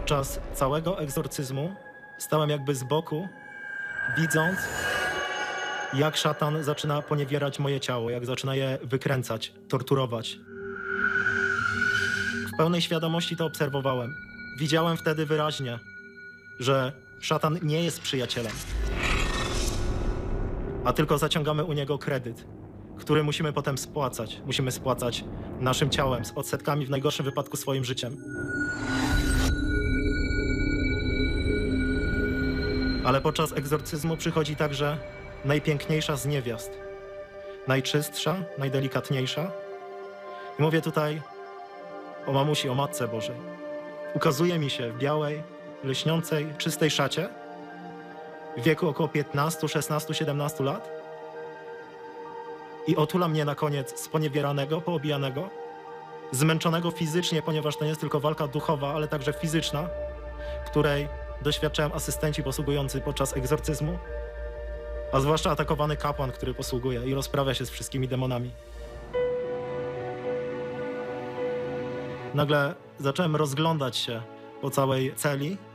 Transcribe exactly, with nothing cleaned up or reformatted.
Podczas całego egzorcyzmu stałem jakby z boku, widząc, jak szatan zaczyna poniewierać moje ciało, jak zaczyna je wykręcać, torturować. W pełnej świadomości to obserwowałem. Widziałem wtedy wyraźnie, że szatan nie jest przyjacielem, a tylko zaciągamy u niego kredyt, który musimy potem spłacać. Musimy spłacać naszym ciałem, z odsetkami, w najgorszym wypadku swoim życiem. Ale podczas egzorcyzmu przychodzi także najpiękniejsza z niewiast. Najczystsza, najdelikatniejsza. I mówię tutaj o mamusi, o Matce Bożej. Ukazuje mi się w białej, lśniącej, czystej szacie w wieku około piętnastu, szesnastu, siedemnastu lat i otula mnie na koniec sponiewieranego, poobijanego, zmęczonego fizycznie, ponieważ to nie jest tylko walka duchowa, ale także fizyczna, której doświadczałem asystenci posługujący podczas egzorcyzmu, a zwłaszcza atakowany kapłan, który posługuje i rozprawia się z wszystkimi demonami. Nagle zacząłem rozglądać się po całej celi